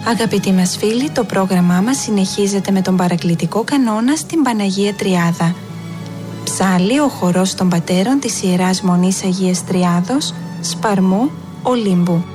Αγαπητοί μας φίλοι, το πρόγραμμά μας συνεχίζεται με τον παρακλητικό κανόνα στην Παναγία Τριάδα. Ψάλλει ο χορός των πατέρων της Ιεράς Μονής Αγίας Τριάδος, Σπαρμού, Ολύμπου.